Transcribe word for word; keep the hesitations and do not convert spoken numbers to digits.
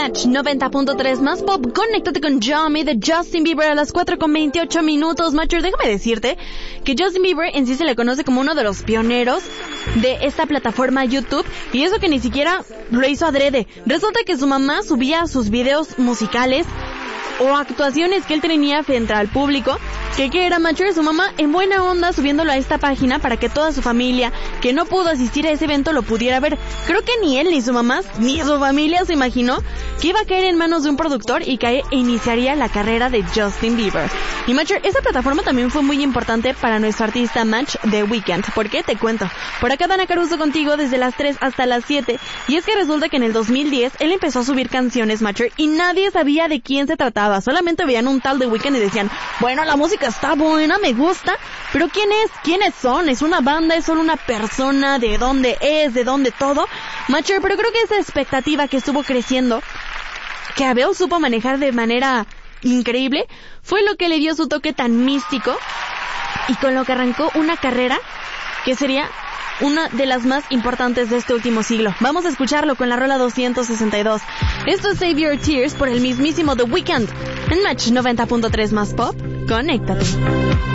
Match noventa punto tres más pop. Conéctate con Yummy de Justin Bieber a las cuatro con veintiocho minutos. Macho, déjame decirte que Justin Bieber en sí se le conoce como uno de los pioneros de esta plataforma YouTube, y eso que ni siquiera lo hizo adrede. Resulta que su mamá subía sus videos musicales o actuaciones que él tenía frente al público, que que era, macho, su mamá en buena onda subiéndolo a esta página para que toda su familia que no pudo asistir a ese evento lo pudiera ver. Creo que ni él, ni su mamá, ni su familia se imaginó que iba a caer en manos de un productor y que iniciaría la carrera de Justin Bieber. Y macho, esa plataforma también fue muy importante para nuestro artista Match The Weeknd. ¿Por qué? Te cuento. Por acá Dana Caruso contigo desde las tres hasta las siete. Y es que resulta que en el dos mil diez él empezó a subir canciones, macho, y nadie sabía de quién se trataba. Solamente veían un tal The Weeknd y decían, bueno, la música está buena, me gusta, pero ¿quién es? ¿Quiénes son? ¿Es una banda? ¿Es solo una persona? ¿De dónde es? ¿De dónde todo? Macho, pero creo que esa expectativa que estuvo creciendo, que Abel supo manejar de manera increíble, fue lo que le dio su toque tan místico y con lo que arrancó una carrera que sería una de las más importantes de este último siglo. Vamos a escucharlo con la rola doscientos sesenta y dos. Esto es Save Your Tears por el mismísimo The Weeknd en Match noventa punto tres más pop. Conéctate.